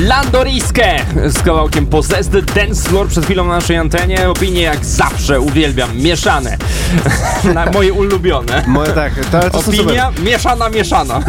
Landoriskę z kawałkiem Possessed Dance Floor przed chwilą na naszej antenie. Opinie jak zawsze uwielbiam, mieszane. Moje ulubione. Moje tak, to opinia mieszana.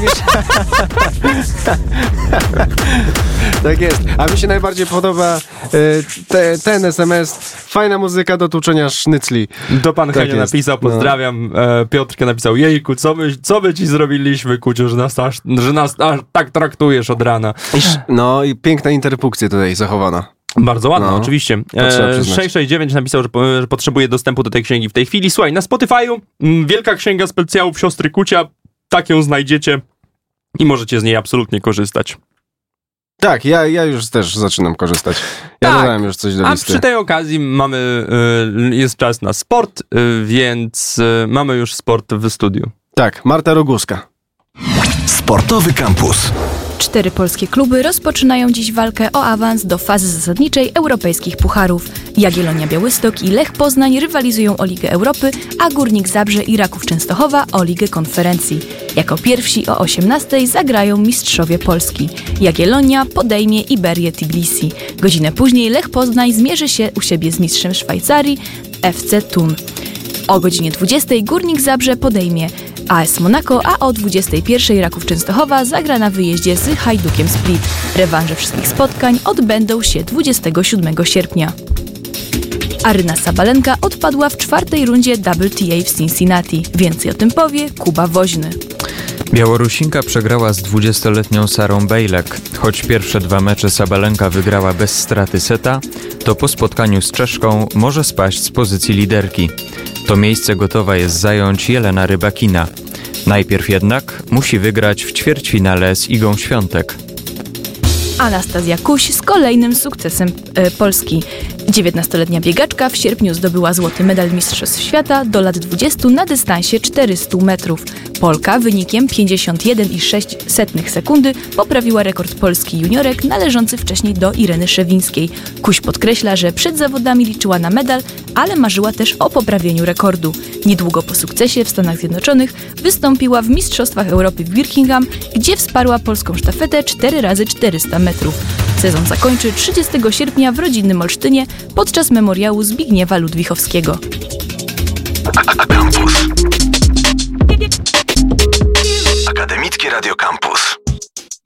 Tak jest. A mi się najbardziej podoba ten SMS. Fajna muzyka do tłuczenia sznycli. To pan Henio napisał, pozdrawiam. Piotrkę napisał, jejku, co my ci zrobiliśmy, Kuciu, że nas tak traktujesz od rana. No i piękna interpunkcja tutaj zachowana. Bardzo ładna, oczywiście. 669 napisał, że potrzebuje dostępu do tej księgi w tej chwili. Słuchaj, na Spotify'u wielka księga specjałów siostry Kucia, tak ją znajdziecie i możecie z niej absolutnie korzystać. Tak, ja już też zaczynam korzystać. Ja dodałem już coś do listy. A przy tej okazji jest czas na sport, więc mamy już sport w studiu. Tak, Marta Roguska. Sportowy Campus. 4 polskie kluby rozpoczynają dziś walkę o awans do fazy zasadniczej europejskich pucharów. Jagiellonia Białystok i Lech Poznań rywalizują o Ligę Europy, a Górnik Zabrze i Raków Częstochowa o Ligę Konferencji. Jako pierwsi o 18:00 zagrają mistrzowie Polski. Jagiellonia podejmie Iberię Tbilisi. Godzinę później Lech Poznań zmierzy się u siebie z mistrzem Szwajcarii FC Thun. O godzinie 20:00 Górnik Zabrze podejmie AS Monaco, a o 21:00 Raków Częstochowa zagra na wyjeździe z Hajdukiem Split. Rewanże wszystkich spotkań odbędą się 27 sierpnia. Aryna Sabalenka odpadła w 4. rundzie WTA w Cincinnati. Więcej o tym powie Kuba Woźny. Białorusinka przegrała z 20-letnią Sarą Bejlek. Choć pierwsze 2 mecze Sabalenka wygrała bez straty seta, to po spotkaniu z Czeszką może spaść z pozycji liderki. To miejsce gotowa jest zająć Jelena Rybakina. Najpierw jednak musi wygrać w ćwierćfinale z Igą Świątek. Anastazja Kuś z kolejnym sukcesem Polski. 19-letnia biegaczka w sierpniu zdobyła złoty medal Mistrzostw Świata do lat 20 na dystansie 400 metrów. Polka wynikiem 51,6 sekundy poprawiła rekord Polski juniorek należący wcześniej do Ireny Szewińskiej. Kuś podkreśla, że przed zawodami liczyła na medal, ale marzyła też o poprawieniu rekordu. Niedługo po sukcesie w Stanach Zjednoczonych wystąpiła w Mistrzostwach Europy w Birmingham, gdzie wsparła polską sztafetę 4x400 metrów. Sezon zakończy 30 sierpnia w rodzinnym Olsztynie podczas memoriału Zbigniewa Ludwichowskiego. Akademickie Radio Campus.